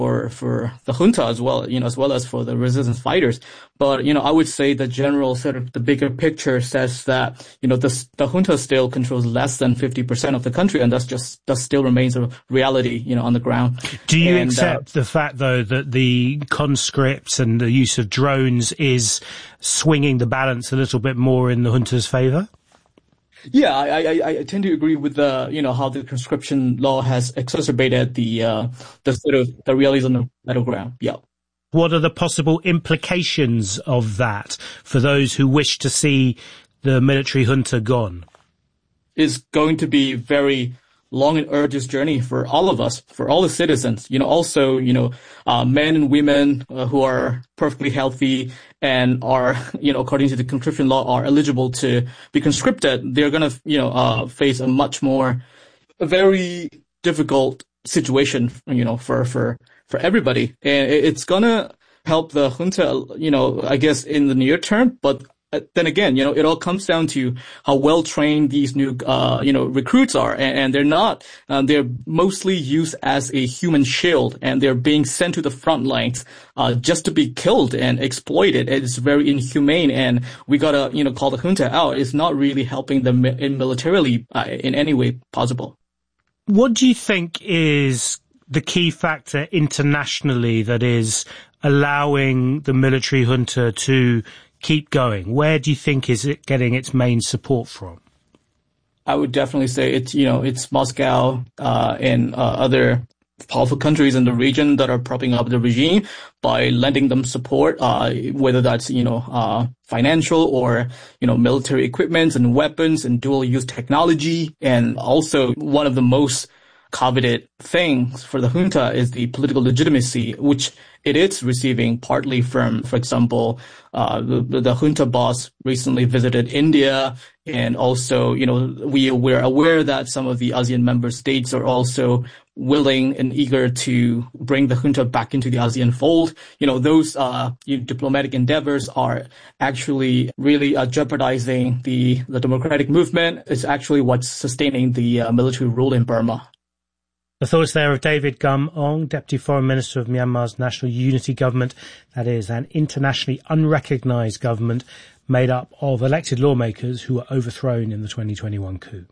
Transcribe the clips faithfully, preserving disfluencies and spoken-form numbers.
for, for the junta as well, you know, as well as for the resistance fighters. But, you know, I would say the general sort of the bigger picture says that, you know, the, the junta still controls less than fifty percent of the country, and that's just, that still remains a reality, you know, on the ground. Do you and, accept uh, the fact, though, that the conscripts and the use of drones is swinging the balance a little bit more in the junta's favour? Yeah, I, I, I tend to agree with the, you know, how the conscription law has exacerbated the, uh, the sort of, the realities on the battleground. Yeah. What are the possible implications of that for those who wish to see the military junta gone? It's going to be very long and arduous journey for all of us, for all the citizens, you know, also, you know, uh, men and women uh, who are perfectly healthy and are, you know, according to the conscription law, are eligible to be conscripted. They're going to, you know, uh, face a much more, a very difficult situation, you know, for, for, for everybody. And it's going to help the junta, you know, I guess in the near term, but then again, you know, it all comes down to how well trained these new, uh, you know, recruits are. And, and they're not, um, they're mostly used as a human shield, and they're being sent to the front lines, uh, just to be killed and exploited. It's very inhumane, and we gotta, you know, call the junta out. It's not really helping them militarily, uh, in any way possible. What do you think is the key factor internationally that is allowing the military junta to keep going? Where do you think is it getting its main support from? I would definitely say it's, you know, it's Moscow, uh, and, uh, other powerful countries in the region that are propping up the regime by lending them support, uh, whether that's, you know, uh, financial or, you know, military equipment and weapons and dual use technology. And also one of the most coveted things for the junta is the political legitimacy, which it is receiving partly from, for example, uh, the, the junta boss recently visited India. And also, you know, we we're aware that some of the ASEAN member states are also willing and eager to bring the junta back into the ASEAN fold. You know, those, uh, you know, diplomatic endeavors are actually really uh, jeopardizing the, the democratic movement. It's actually what's sustaining the uh, military rule in Burma. The thoughts there of David Gum Ong, Deputy Foreign Minister of Myanmar's National Unity Government. That is an internationally unrecognised government made up of elected lawmakers who were overthrown in the twenty twenty-one coup.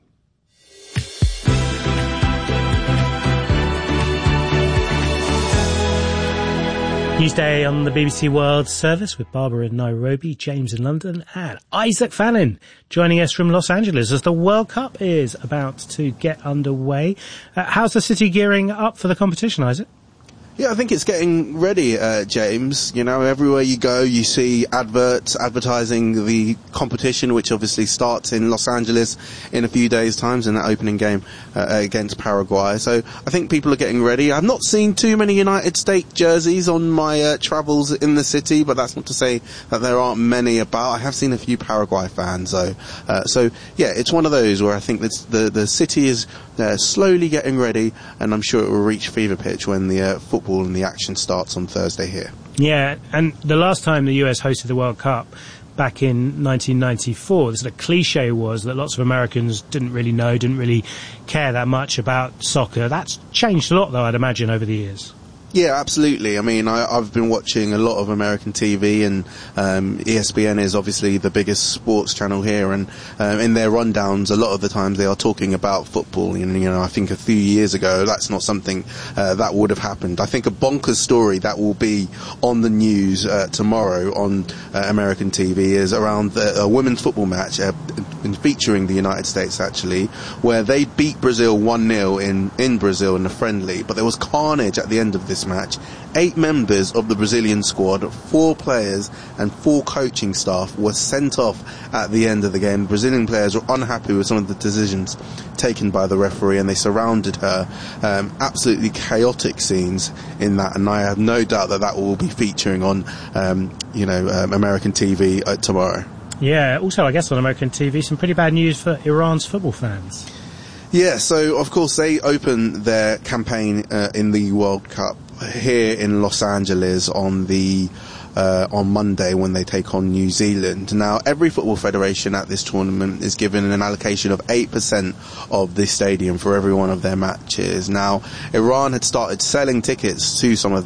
Newsday on the B B C World Service with Barbara in Nairobi, James in London, and Isaac Fallon joining us from Los Angeles as the World Cup is about to get underway. Uh, how's the city gearing up for the competition, Isaac? Yeah, I think it's getting ready, uh, James. You know, everywhere you go, you see adverts advertising the competition, which obviously starts in Los Angeles in a few days' time in that opening game uh, against Paraguay. So I think people are getting ready. I've not seen too many United States jerseys on my uh, travels in the city, but that's not to say that there aren't many about. I have seen a few Paraguay fans, though. Uh, so, yeah, it's one of those where I think that's the, the city is uh, slowly getting ready, and I'm sure it will reach fever pitch when the uh, football and the action starts on Thursday here. Yeah, and the last time the U S hosted the World Cup back in nineteen ninety-four, the sort of cliche was that lots of Americans didn't really know, didn't really care that much about soccer. That's changed a lot, though, I'd imagine, over the years. Yeah, absolutely. I mean, I, I've been watching a lot of American T V, and um, E S P N is obviously the biggest sports channel here, and um, in their rundowns, a lot of the times they are talking about football. And, you know, I think a few years ago, that's not something uh, that would have happened. I think a bonkers story that will be on the news uh, tomorrow on uh, American T V is around the, a women's football match uh, featuring the United States, actually, where they beat Brazil one nil in, in Brazil in a friendly, but there was carnage at the end of this match. Eight members of the Brazilian squad, four players and four coaching staff were sent off at the end of the game. Brazilian players were unhappy with some of the decisions taken by the referee, and they surrounded her. Um, absolutely chaotic scenes in that, and I have no doubt that that will be featuring on um, you know um, American T V uh, tomorrow. Yeah, also I guess on American T V some pretty bad news for Iran's football fans. Yeah, so of course they open their campaign uh, in the World Cup here in Los Angeles on the uh, on Monday when they take on New Zealand. Now, every football federation at this tournament is given an allocation of eight percent of the stadium for every one of their matches. Now, Iran had started selling tickets to some of their